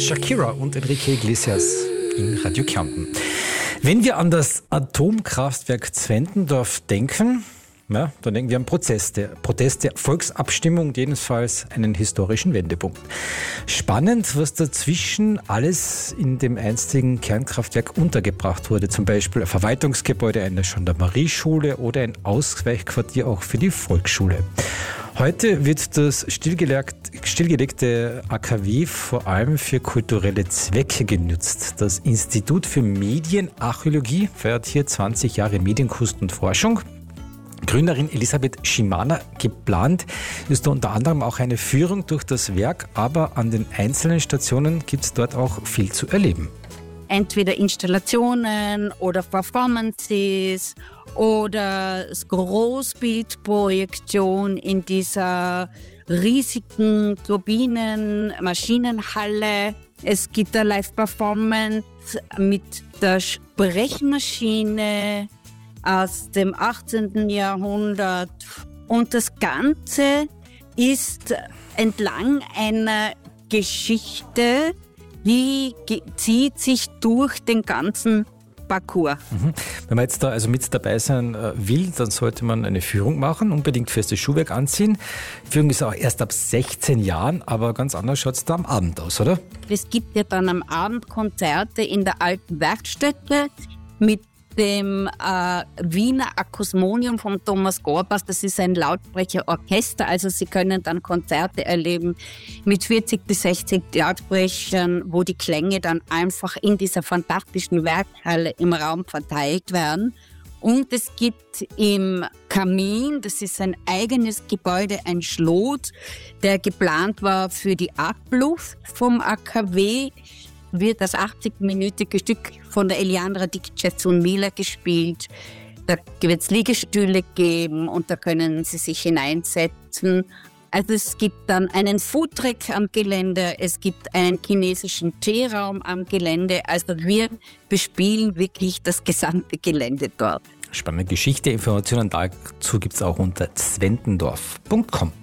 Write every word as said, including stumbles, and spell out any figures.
Shakira und Enrique Iglesias in Radio Kärnten. Wenn wir an das Atomkraftwerk Zwentendorf denken, ja, dann denken wir an Proteste, Proteste, Volksabstimmung, jedenfalls einen historischen Wendepunkt. Spannend, was dazwischen alles in dem einstigen Kernkraftwerk untergebracht wurde. Zum Beispiel ein Verwaltungsgebäude, eine Gendarmerieschule oder ein Ausweichquartier auch für die Volksschule. Heute wird das stillgelegte A K W vor allem für kulturelle Zwecke genutzt. Das Institut für Medienarchäologie feiert hier zwanzig Jahre Medienkunst und Forschung. Gründerin Elisabeth Schimaner. Geplant ist da unter anderem auch eine Führung durch das Werk, aber an den einzelnen Stationen gibt es dort auch viel zu erleben. Entweder Installationen oder Performances oder Großbildprojektion in dieser riesigen Turbinen-Maschinenhalle. Es gibt eine Live-Performance mit der Sprechmaschine aus dem achtzehnten Jahrhundert. Und das Ganze ist entlang einer Geschichte, die zieht sich durch den ganzen Parcours. Mhm. Wenn man jetzt da also mit dabei sein will, dann sollte man eine Führung machen, unbedingt festes Schuhwerk anziehen. Die Führung ist auch erst ab sechzehn Jahren, aber ganz anders schaut es da am Abend aus, oder? Es gibt ja dann am Abend Konzerte in der alten Werkstätte mit dem äh, Wiener Akusmonium von Thomas Gorbas. Das ist ein Lautsprecherorchester, also Sie können dann Konzerte erleben mit vierzig bis sechzig Lautsprechern, wo die Klänge dann einfach in dieser fantastischen Werkhalle im Raum verteilt werden. Und es gibt im Kamin, das ist ein eigenes Gebäude, ein Schlot, der geplant war für die Abluft vom A K W, wird das achtzig-minütige Stück von der Eliandra Diccheson-Miller gespielt. Da wird es Liegestühle geben und da können Sie sich hineinsetzen. Also es gibt dann einen Foodtruck am Gelände, es gibt einen chinesischen Teeraum am Gelände. Also wir bespielen wirklich das gesamte Gelände dort. Spannende Geschichte, Informationen dazu gibt es auch unter zwentendorf punkt com.